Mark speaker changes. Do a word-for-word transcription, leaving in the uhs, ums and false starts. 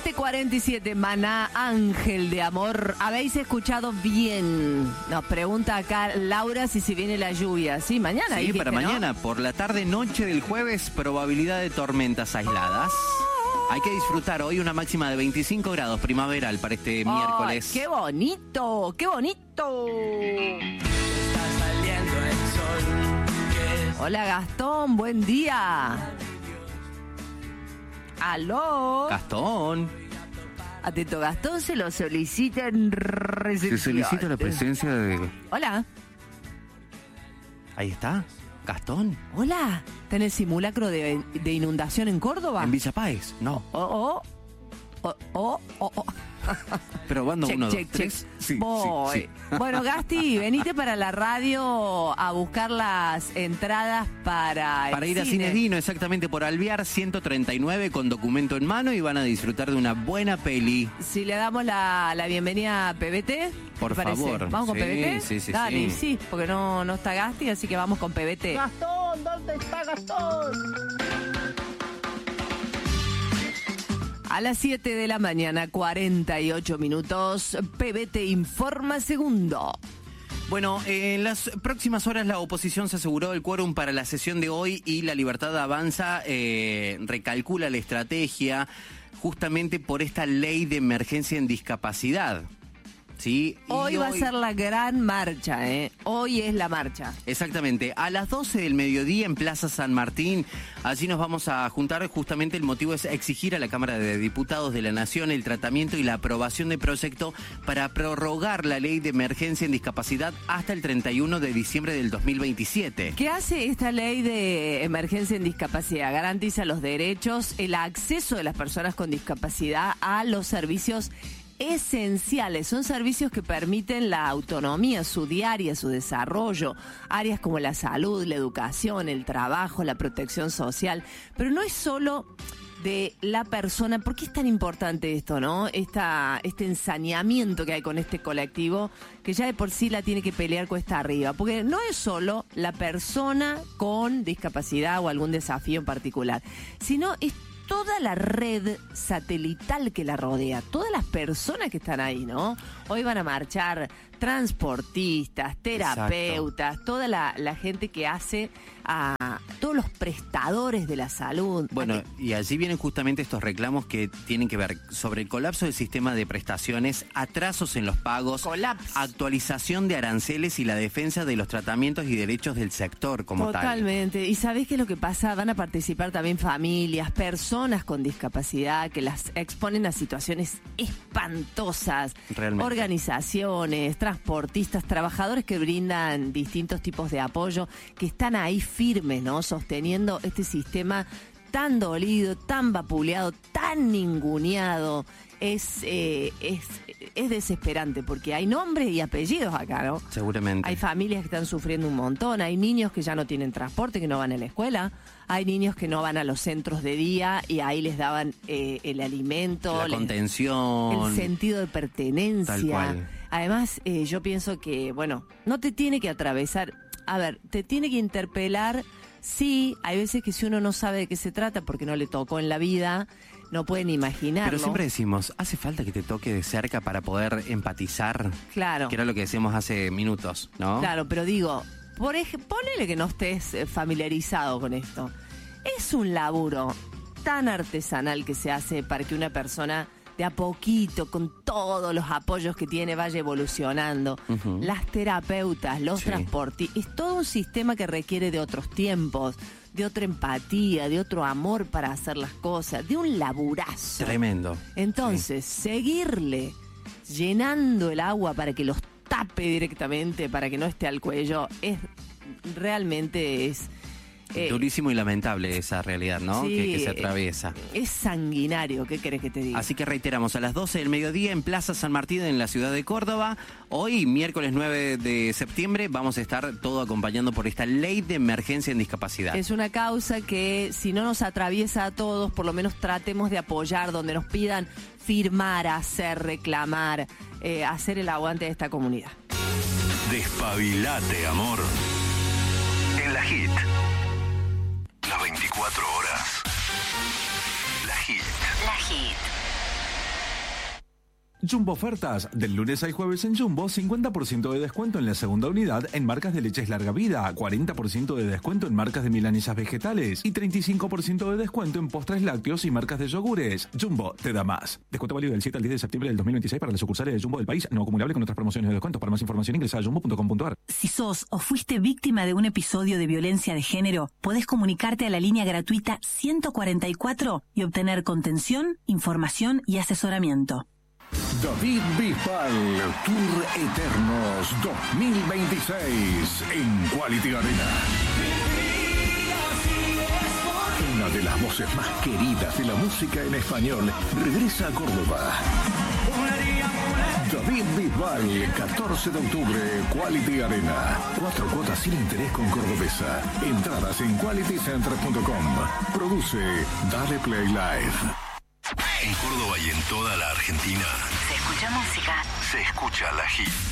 Speaker 1: siete cuarenta y siete, Maná, Ángel de Amor. ¿Habéis escuchado bien? Nos pregunta acá Laura si se viene la lluvia. Sí, mañana.
Speaker 2: Sí,
Speaker 1: dijiste,
Speaker 2: para
Speaker 1: ¿no?
Speaker 2: mañana, por la tarde, noche del jueves, probabilidad de tormentas aisladas. Hay que disfrutar hoy una máxima de veinticinco grados primaveral para este
Speaker 1: ¡Ay,
Speaker 2: miércoles.
Speaker 1: qué bonito! ¡Qué bonito!
Speaker 3: Está saliendo el sol.
Speaker 1: Hola Gastón, buen día. ¿Aló?
Speaker 2: Gastón.
Speaker 1: Atento, Gastón se lo solicita en recepción.
Speaker 2: Se solicita la presencia de...
Speaker 1: Hola.
Speaker 2: Ahí está, Gastón.
Speaker 1: Hola. ¿Está en el simulacro de, de inundación en Córdoba?
Speaker 2: En Villa Páez, no.
Speaker 1: Oh, oh. Oh, oh, oh, oh.
Speaker 2: Probando
Speaker 1: Check,
Speaker 2: uno,
Speaker 1: check,
Speaker 2: dos, tres.
Speaker 1: check.
Speaker 2: Sí,
Speaker 1: Voy.
Speaker 2: sí, sí.
Speaker 1: Bueno, Gasti, venite para la radio a buscar las entradas para el
Speaker 2: Para ir a
Speaker 1: cine.
Speaker 2: Cine Dino, exactamente por Alvear ciento treinta y nueve, con documento en mano, y van a disfrutar de una buena peli.
Speaker 1: Si le damos la, la bienvenida a P B T,
Speaker 2: Por
Speaker 1: ¿te parece?
Speaker 2: favor.
Speaker 1: ¿Vamos con
Speaker 2: Sí,
Speaker 1: P B T?
Speaker 2: sí, sí,
Speaker 1: Dale,
Speaker 2: sí.
Speaker 1: sí, porque no, no está Gasti, así que vamos con P B T.
Speaker 3: Gastón, ¿dónde está Gastón?
Speaker 1: A las siete de la mañana, cuarenta y ocho minutos, P B T informa segundo.
Speaker 2: Bueno, en las próximas horas la oposición se aseguró el quórum para la sesión de hoy y La Libertad Avanza eh, recalcula la estrategia justamente por esta ley de emergencia en discapacidad. ¿Sí? Y
Speaker 1: Hoy va a ser la gran marcha, ¿eh? Hoy es la marcha.
Speaker 2: Exactamente, a las doce del mediodía en Plaza San Martín, allí nos vamos a juntar. Justamente el motivo es exigir a la Cámara de Diputados de la Nación el tratamiento y la aprobación de proyecto para prorrogar la ley de emergencia en discapacidad hasta el treinta y uno de diciembre del dos mil veintisiete.
Speaker 1: ¿Qué hace esta ley de emergencia en discapacidad? Garantiza los derechos, el acceso de las personas con discapacidad a los servicios esenciales. Son servicios que permiten la autonomía, su diaria, su desarrollo, áreas como la salud, la educación, el trabajo, la protección social. Pero no es solo de la persona. ¿Por qué es tan importante esto, no? Esta, este ensañamiento que hay con este colectivo, que ya de por sí la tiene que pelear cuesta arriba. Porque no es solo la persona con discapacidad o algún desafío en particular, sino es toda la red satelital que la rodea, todas las personas que están ahí, ¿no? Hoy van a marchar transportistas, terapeutas, Exacto. toda la, la gente que hace a todos los prestadores de la salud.
Speaker 2: Bueno, y allí vienen justamente estos reclamos que tienen que ver sobre el colapso del sistema de prestaciones, atrasos en los pagos,
Speaker 1: Colapso.
Speaker 2: actualización de aranceles y la defensa de los tratamientos y derechos del sector como
Speaker 1: Totalmente.
Speaker 2: tal.
Speaker 1: Totalmente. ¿Y sabés qué es lo que pasa? Van a participar también familias, personas con discapacidad que las exponen a situaciones espantosas.
Speaker 2: Realmente.
Speaker 1: Organizaciones, transportistas, trabajadores que brindan distintos tipos de apoyo, que están ahí firmes, ¿no? Sosteniendo este sistema tan dolido, tan vapuleado, tan ninguneado. Es, eh, es, es desesperante porque hay nombres y apellidos acá, ¿no?
Speaker 2: Seguramente.
Speaker 1: Hay familias que están sufriendo un montón, hay niños que ya no tienen transporte, que no van a la escuela, hay niños que no van a los centros de día y ahí les daban eh, el alimento,
Speaker 2: la
Speaker 1: les,
Speaker 2: contención,
Speaker 1: el sentido de pertenencia.
Speaker 2: Tal cual.
Speaker 1: Además, eh, yo pienso que, bueno, no te tiene que atravesar, a ver, te tiene que interpelar. Sí, hay veces que si uno no sabe de qué se trata porque no le tocó en la vida, no pueden imaginarlo.
Speaker 2: Pero siempre decimos, hace falta que te toque de cerca para poder empatizar.
Speaker 1: Claro.
Speaker 2: Que era lo que decíamos hace minutos, ¿no?
Speaker 1: Claro, pero digo, por ej- ponele que no estés eh, familiarizado con esto. Es un laburo tan artesanal que se hace para que una persona de a poquito, con todos los apoyos que tiene, vaya evolucionando.
Speaker 2: Uh-huh.
Speaker 1: Las terapeutas, los
Speaker 2: Sí.
Speaker 1: transportistas, es todo un sistema que requiere de otros tiempos, de otra empatía, de otro amor para hacer las cosas, de un laburazo.
Speaker 2: Tremendo.
Speaker 1: Entonces, seguirle llenando el agua para que los tape directamente, para que no esté al cuello, es realmente es...
Speaker 2: Eh, Durísimo y lamentable esa realidad, ¿no?
Speaker 1: Sí,
Speaker 2: que, que se atraviesa.
Speaker 1: Es sanguinario, ¿qué querés que te diga?
Speaker 2: Así que reiteramos, a las doce del mediodía en Plaza San Martín, en la ciudad de Córdoba. Hoy, miércoles nueve de septiembre, vamos a estar todo acompañando por esta ley de emergencia en discapacidad.
Speaker 1: Es una causa que, si no nos atraviesa a todos, por lo menos tratemos de apoyar donde nos pidan firmar, hacer, reclamar, eh, hacer el aguante de esta comunidad.
Speaker 4: Despabilate, amor. En la Hit. Las veinticuatro horas. La Hit.
Speaker 5: La Hit. Jumbo ofertas. Del lunes al jueves en Jumbo, cincuenta por ciento de descuento en la segunda unidad en marcas de leches larga vida, cuarenta por ciento de descuento en marcas de milanesas vegetales y treinta y cinco por ciento de descuento en postres lácteos y marcas de yogures. Jumbo te da más. Descuento válido del siete al diez de septiembre del dos mil veintiséis para las sucursales de Jumbo del país, no acumulable con otras promociones de descuento. Para más información ingresa a jumbo punto com punto a r.
Speaker 6: Si sos o fuiste víctima de un episodio de violencia de género, podés comunicarte a la línea gratuita ciento cuarenta y cuatro y obtener contención, información y asesoramiento.
Speaker 7: David Bisbal, Tour Eternos dos mil veintiséis en Quality Arena. Una de las voces más queridas de la música en español regresa a Córdoba. David Bisbal, catorce de octubre, Quality Arena. Cuatro cuotas sin interés con Cordobesa. Entradas en quality center punto com. Produce Dale Play Live.
Speaker 4: En Córdoba y en toda la Argentina
Speaker 6: Se escucha música.
Speaker 4: se escucha La Hit.